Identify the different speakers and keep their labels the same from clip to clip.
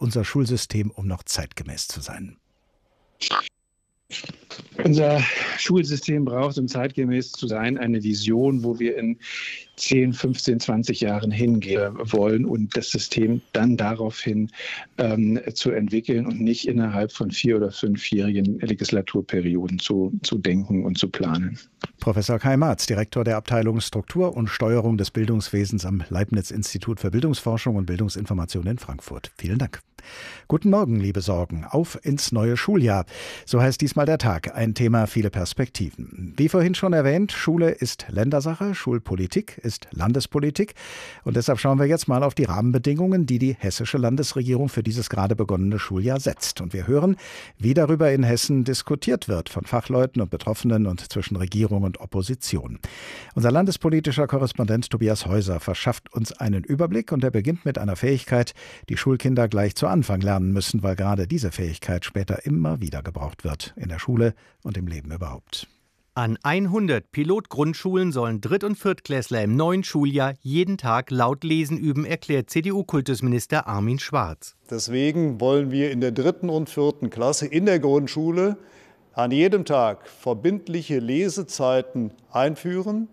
Speaker 1: unser Schulsystem, um noch zeitgemäß zu sein?
Speaker 2: Unser Schulsystem braucht, um zeitgemäß zu sein, eine Vision, wo wir in 10, 15, 20 Jahren hingehen wollen und das System dann daraufhin zu entwickeln und nicht innerhalb von 4- oder 5-jährigen Legislaturperioden zu denken und zu planen.
Speaker 1: Professor Kai Marz, Direktor der Abteilung Struktur und Steuerung des Bildungswesens am Leibniz-Institut für Bildungsforschung und Bildungsinformation in Frankfurt. Vielen Dank. Guten Morgen, liebe Sorgen. Auf ins neue Schuljahr. So heißt diesmal der Tag. Ein Thema, viele Perspektiven. Wie vorhin schon erwähnt, Schule ist Ländersache, Schulpolitik ist Landespolitik. Und deshalb schauen wir jetzt mal auf die Rahmenbedingungen, die die hessische Landesregierung für dieses gerade begonnene Schuljahr setzt. Und wir hören, wie darüber in Hessen diskutiert wird, von Fachleuten und Betroffenen und zwischen Regierung und Opposition. Unser landespolitischer Korrespondent Tobias Häuser verschafft uns einen Überblick und er beginnt mit einer Fähigkeit, die Schulkinder gleich zu Anfang lernen müssen, weil gerade diese Fähigkeit später immer wieder gebraucht wird, in der Schule und im Leben überhaupt.
Speaker 3: An 100 Pilotgrundschulen sollen Dritt- und Viertklässler im neuen Schuljahr jeden Tag laut Lesen üben, erklärt CDU-Kultusminister Armin Schwarz.
Speaker 4: Deswegen wollen wir in der 3. und 4. Klasse in der Grundschule an jedem Tag verbindliche Lesezeiten einführen.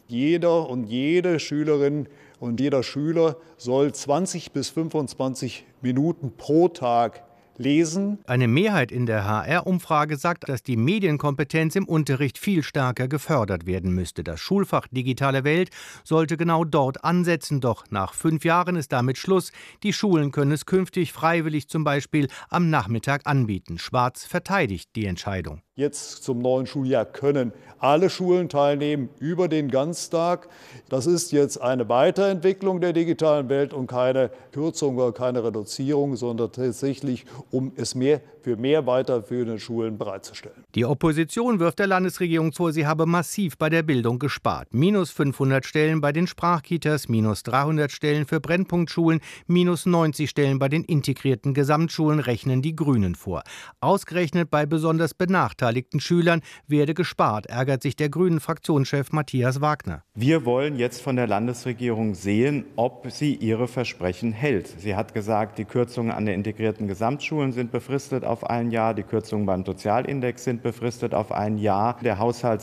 Speaker 4: Jeder und jede Schülerin und jeder Schüler soll 20 bis 25 Minuten pro Tag lesen.
Speaker 3: Eine Mehrheit in der HR-Umfrage sagt, dass die Medienkompetenz im Unterricht viel stärker gefördert werden müsste. Das Schulfach Digitale Welt sollte genau dort ansetzen. Doch nach 5 Jahren ist damit Schluss. Die Schulen können es künftig freiwillig zum Beispiel am Nachmittag anbieten. Schwarz verteidigt die Entscheidung.
Speaker 4: Jetzt zum neuen Schuljahr können alle Schulen teilnehmen über den Ganztag. Das ist jetzt eine Weiterentwicklung der digitalen Welt und keine Kürzung oder keine Reduzierung, sondern tatsächlich, um es für mehr weiterführende Schulen bereitzustellen.
Speaker 3: Die Opposition wirft der Landesregierung vor, sie habe massiv bei der Bildung gespart. Minus 500 Stellen bei den Sprachkitas, minus 300 Stellen für Brennpunktschulen, minus 90 Stellen bei den integrierten Gesamtschulen rechnen die Grünen vor. Ausgerechnet bei besonders benachteiligten Schülern werde gespart, ärgert sich der Grünen-Fraktionschef Matthias Wagner.
Speaker 5: Wir wollen jetzt von der Landesregierung sehen, ob sie ihre Versprechen hält. Sie hat gesagt, die Kürzungen an den integrierten Gesamtschulen sind befristet auf ein Jahr, die Kürzungen beim Sozialindex sind befristet auf ein Jahr. Der Haushalt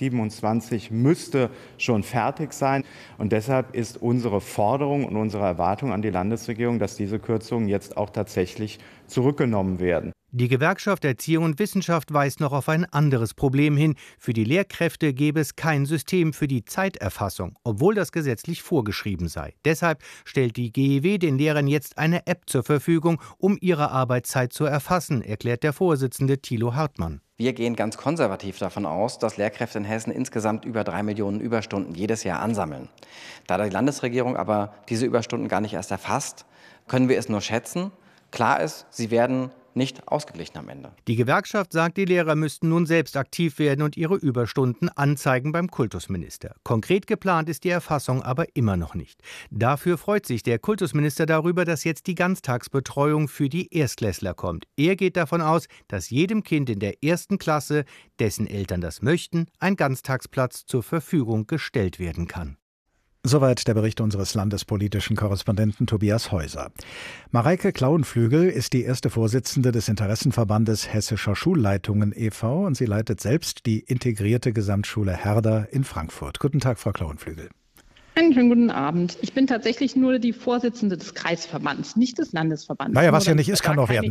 Speaker 5: 2027 müsste schon fertig sein. Und deshalb ist unsere Forderung und unsere Erwartung an die Landesregierung, dass diese Kürzungen jetzt auch tatsächlich zurückgenommen werden.
Speaker 3: Die Gewerkschaft Erziehung und Wissenschaft weist noch auf ein anderes Problem hin. Für die Lehrkräfte gäbe es kein System für die Zeiterfassung, obwohl das gesetzlich vorgeschrieben sei. Deshalb stellt die GEW den Lehrern jetzt eine App zur Verfügung, um ihre Arbeitszeit zu erfassen, erklärt der Vorsitzende Thilo Hartmann.
Speaker 6: Wir gehen ganz konservativ davon aus, dass Lehrkräfte in Hessen insgesamt über 3 Millionen Überstunden jedes Jahr ansammeln. Da die Landesregierung aber diese Überstunden gar nicht erst erfasst, können wir es nur schätzen. Klar ist, sie werden nicht ausgeglichen am Ende.
Speaker 3: Die Gewerkschaft sagt, die Lehrer müssten nun selbst aktiv werden und ihre Überstunden anzeigen beim Kultusminister. Konkret geplant ist die Erfassung aber immer noch nicht. Dafür freut sich der Kultusminister darüber, dass jetzt die Ganztagsbetreuung für die Erstklässler kommt. Er geht davon aus, dass jedem Kind in der 1. Klasse, dessen Eltern das möchten, ein Ganztagsplatz zur Verfügung gestellt werden kann.
Speaker 1: Soweit der Bericht unseres landespolitischen Korrespondenten Tobias Häuser. Mareike Klauenflügel ist die erste Vorsitzende des Interessenverbandes Hessischer Schulleitungen e.V. und sie leitet selbst die integrierte Gesamtschule Herder in Frankfurt. Guten Tag, Frau Klauenflügel.
Speaker 7: Einen schönen guten Abend. Ich bin tatsächlich nur die Vorsitzende des Kreisverbands, nicht des Landesverbands.
Speaker 1: Naja, was ja nicht ist, kann noch werden.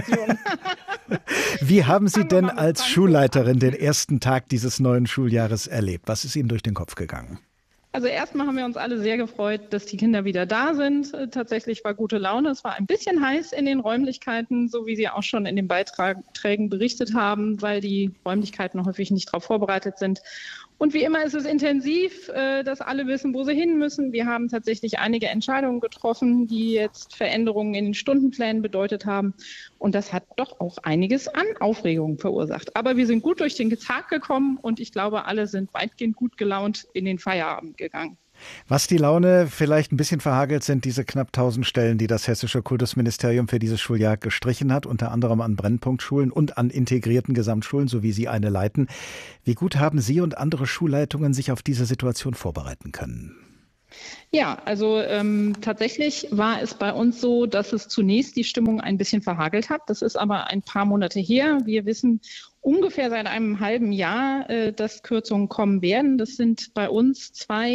Speaker 1: Wie haben Sie denn als Schulleiterin den ersten Tag dieses neuen Schuljahres erlebt? Was ist Ihnen durch den Kopf gegangen?
Speaker 7: Also erstmal haben wir uns alle sehr gefreut, dass die Kinder wieder da sind. Tatsächlich war gute Laune. Es war ein bisschen heiß in den Räumlichkeiten, so wie Sie auch schon in den Beiträgen berichtet haben, weil die Räumlichkeiten häufig nicht darauf vorbereitet sind. Und wie immer ist es intensiv, dass alle wissen, wo sie hin müssen. Wir haben tatsächlich einige Entscheidungen getroffen, die jetzt Veränderungen in den Stundenplänen bedeutet haben. Und das hat doch auch einiges an Aufregung verursacht. Aber wir sind gut durch den Tag gekommen und ich glaube, alle sind weitgehend gut gelaunt in den Feierabend gegangen.
Speaker 1: Was die Laune vielleicht ein bisschen verhagelt, sind diese knapp 1000 Stellen, die das Hessische Kultusministerium für dieses Schuljahr gestrichen hat, unter anderem an Brennpunktschulen und an integrierten Gesamtschulen, so wie Sie eine leiten. Wie gut haben Sie und andere Schulleitungen sich auf diese Situation vorbereiten können?
Speaker 7: Ja, also tatsächlich war es bei uns so, dass es zunächst die Stimmung ein bisschen verhagelt hat. Das ist aber ein paar Monate her. Wir wissen ungefähr seit einem halben Jahr, dass Kürzungen kommen werden. Das sind bei uns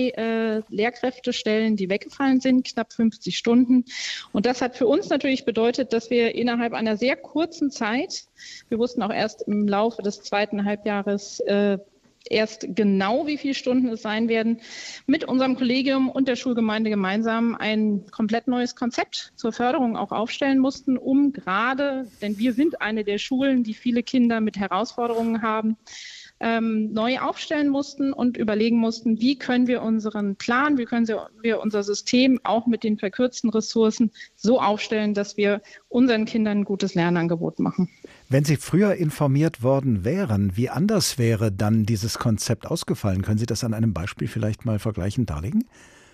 Speaker 7: 2 Lehrkräftestellen, die weggefallen sind, knapp 50 Stunden. Und das hat für uns natürlich bedeutet, dass wir innerhalb einer sehr kurzen Zeit, wir wussten auch erst im Laufe des zweiten Halbjahres, erst genau, wie viele Stunden es sein werden, mit unserem Kollegium und der Schulgemeinde gemeinsam ein komplett neues Konzept zur Förderung auch aufstellen mussten, um gerade, denn wir sind eine der Schulen, die viele Kinder mit Herausforderungen haben, neu aufstellen mussten und überlegen mussten, wie können wir unseren Plan, wie können wir unser System auch mit den verkürzten Ressourcen so aufstellen, dass wir unseren Kindern ein gutes Lernangebot machen.
Speaker 1: Wenn Sie früher informiert worden wären, wie anders wäre dann dieses Konzept ausgefallen? Können Sie das an einem Beispiel vielleicht mal vergleichend darlegen?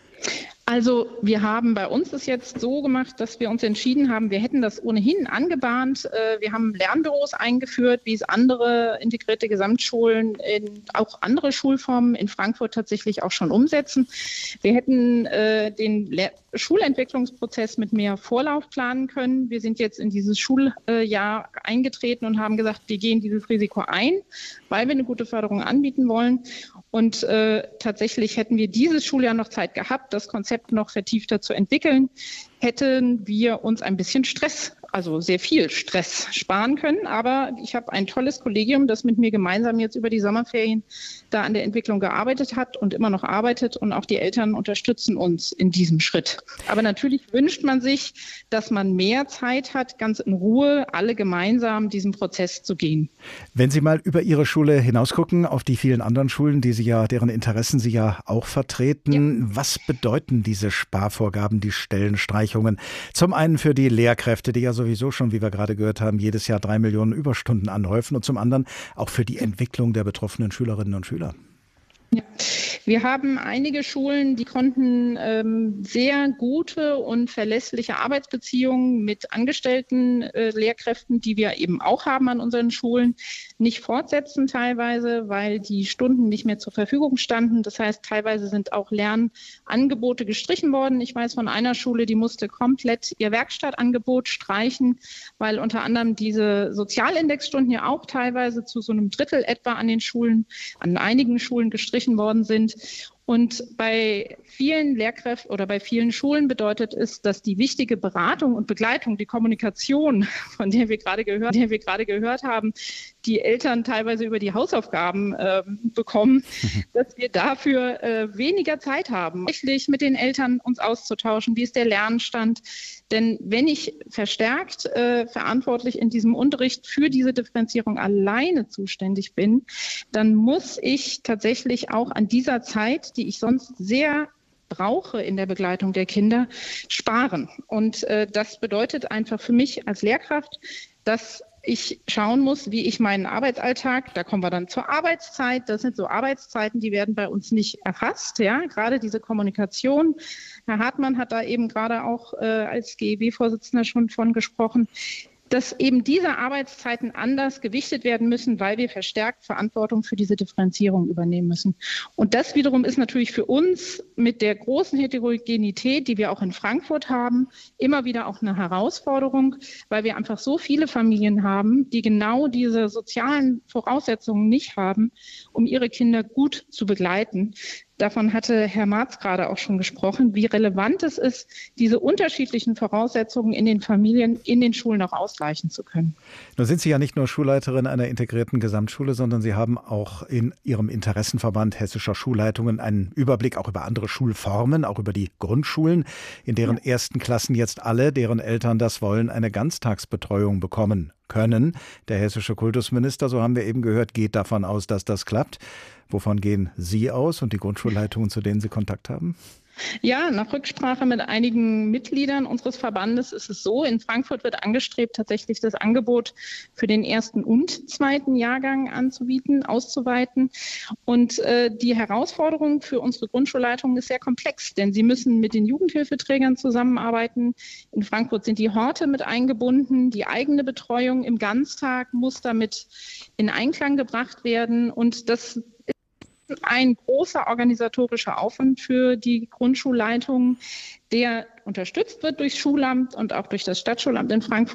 Speaker 7: Also wir haben bei uns es jetzt so gemacht, dass wir uns entschieden haben, wir hätten das ohnehin angebahnt. Wir haben Lernbüros eingeführt, wie es andere integrierte Gesamtschulen, auch andere Schulformen in Frankfurt tatsächlich auch schon umsetzen. Wir hätten den Schulentwicklungsprozess mit mehr Vorlauf planen können. Wir sind jetzt in dieses Schuljahr eingetreten und haben gesagt, wir gehen dieses Risiko ein, weil wir eine gute Förderung anbieten wollen. Und tatsächlich hätten wir dieses Schuljahr noch Zeit gehabt, das Konzept noch vertiefter zu entwickeln, hätten wir uns ein bisschen Stress, also sehr viel Stress sparen können. Aber ich habe ein tolles Kollegium, das mit mir gemeinsam jetzt über die Sommerferien da an der Entwicklung gearbeitet hat und immer noch arbeitet. Und auch die Eltern unterstützen uns in diesem Schritt. Aber natürlich wünscht man sich, dass man mehr Zeit hat, ganz in Ruhe, alle gemeinsam diesen Prozess zu gehen.
Speaker 1: Wenn Sie mal über Ihre Schule hinausgucken, auf die vielen anderen Schulen, deren Interessen Sie ja auch vertreten, was bedeuten diese Sparvorgaben, die Stellenstreichungen? Zum einen für die Lehrkräfte, die ja sowieso schon, wie wir gerade gehört haben, jedes Jahr 3 Millionen Überstunden anhäufen, und zum anderen auch für die Entwicklung der betroffenen Schülerinnen und Schüler.
Speaker 7: Ja. Wir haben einige Schulen, die konnten sehr gute und verlässliche Arbeitsbeziehungen mit angestellten Lehrkräften, die wir eben auch haben an unseren Schulen, nicht fortsetzen teilweise, weil die Stunden nicht mehr zur Verfügung standen. Das heißt, teilweise sind auch Lernangebote gestrichen worden. Ich weiß von einer Schule, die musste komplett ihr Werkstattangebot streichen, weil unter anderem diese Sozialindexstunden ja auch teilweise zu so einem Drittel etwa an einigen Schulen gestrichen worden sind. Und bei vielen Lehrkräften oder bei vielen Schulen bedeutet es, dass die wichtige Beratung und Begleitung, die Kommunikation, von der wir gerade gehört haben, die Eltern teilweise über die Hausaufgaben bekommen, dass wir dafür weniger Zeit haben, tatsächlich mit den Eltern uns auszutauschen, wie ist der Lernstand. Denn wenn ich verstärkt verantwortlich in diesem Unterricht für diese Differenzierung alleine zuständig bin, dann muss ich tatsächlich auch an dieser Zeit, die ich sonst sehr brauche in der Begleitung der Kinder, sparen. Und das bedeutet einfach für mich als Lehrkraft, dass ich schauen muss, wie ich meinen Arbeitsalltag, da kommen wir dann zur Arbeitszeit, das sind so Arbeitszeiten, die werden bei uns nicht erfasst, ja, gerade diese Kommunikation. Herr Hartmann hat da eben gerade auch als GEW-Vorsitzender schon von gesprochen, dass eben diese Arbeitszeiten anders gewichtet werden müssen, weil wir verstärkt Verantwortung für diese Differenzierung übernehmen müssen. Und das wiederum ist natürlich für uns mit der großen Heterogenität, die wir auch in Frankfurt haben, immer wieder auch eine Herausforderung, weil wir einfach so viele Familien haben, die genau diese sozialen Voraussetzungen nicht haben, um ihre Kinder gut zu begleiten. Davon hatte Herr Marz gerade auch schon gesprochen, wie relevant es ist, diese unterschiedlichen Voraussetzungen in den Familien, in den Schulen auch ausgleichen zu können.
Speaker 1: Nun sind Sie ja nicht nur Schulleiterin einer integrierten Gesamtschule, sondern Sie haben auch in Ihrem Interessenverband hessischer Schulleitungen einen Überblick auch über andere Schulformen, auch über die Grundschulen, in deren ersten Klassen jetzt alle, deren Eltern das wollen, eine Ganztagsbetreuung bekommen können. Der hessische Kultusminister, so haben wir eben gehört, geht davon aus, dass das klappt. Wovon gehen Sie aus und die Grundschulleitungen, zu denen Sie Kontakt haben?
Speaker 7: Ja, nach Rücksprache mit einigen Mitgliedern unseres Verbandes ist es so, in Frankfurt wird angestrebt, tatsächlich das Angebot für den ersten und zweiten Jahrgang auszuweiten. Und die Herausforderung für unsere Grundschulleitungen ist sehr komplex, denn sie müssen mit den Jugendhilfeträgern zusammenarbeiten. In Frankfurt sind die Horte mit eingebunden. Die eigene Betreuung im Ganztag muss damit in Einklang gebracht werden. Und das ein großer organisatorischer Aufwand für die Grundschulleitungen, der unterstützt wird durchs Schulamt und auch durch das Stadtschulamt in Frankfurt.